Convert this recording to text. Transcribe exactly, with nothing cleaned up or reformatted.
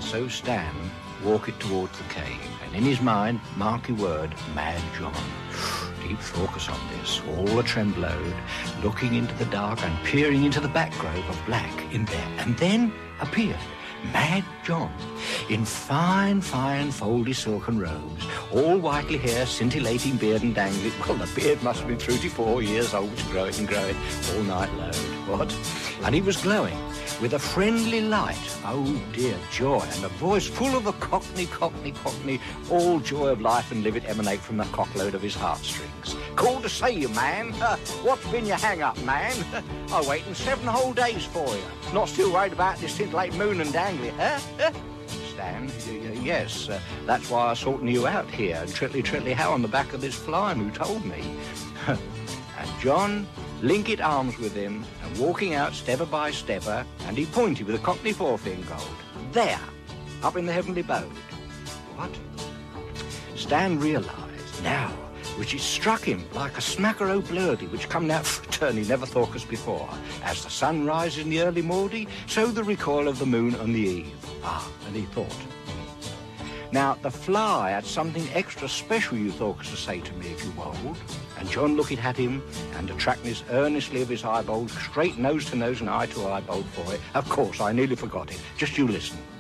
So Stan walked towards the cave, and in his mind, mark your word, Mad John. Deep focus on this, all a-tremblowed, looking into the dark and peering into the back grove of black in there. And then appeared Mad John, in fine, fine, foldy silken robes, all whitely hair, scintillating beard and dangling. Well, the beard must have been thirty-four years old, growing and growing, all night load. What? And he was glowing with a friendly light. Oh, dear joy. And a voice full of a cockney, cockney, cockney, all joy of life and live it emanate from the cockload of his heartstrings. Called to see you, man. Uh, what's been your hang-up, man? I'm waiting seven whole days for you. Not still worried about this scintillating moon and dangling, huh? Stan, y- y- yes, uh, that's why I'm sorting you out here. And Tritley, Tritley, how on the back of this flying who told me. And John linked arms with him, and walking out stepper by stepper, and he pointed with a cockney forefinger gold. There, up in the heavenly abode. What? Stan realised now, which it struck him like a smacker o' blurdy, which come out for a turn he never thought us before. As the sun rises in the early mordy, so the recoil of the moon on the eve. Ah, and he thought. Now, the fly had something extra special you thought to say to me if you wold. And John looked at him, and attractness earnestly of his eyeball, straight nose to nose and eye to eyeball for it. Of course, I nearly forgot it. Just you listen.